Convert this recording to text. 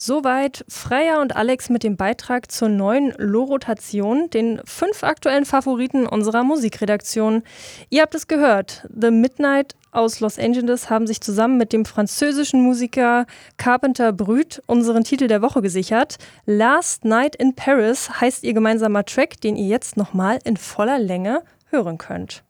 Soweit Freya und Alex mit dem Beitrag zur neuen Lo-Rotation, den 5 aktuellen Favoriten unserer Musikredaktion. Ihr habt es gehört, The Midnight aus Los Angeles haben sich zusammen mit dem französischen Musiker Carpenter Brut unseren Titel der Woche gesichert. Last Night in Paris heißt ihr gemeinsamer Track, den ihr jetzt nochmal in voller Länge hören könnt.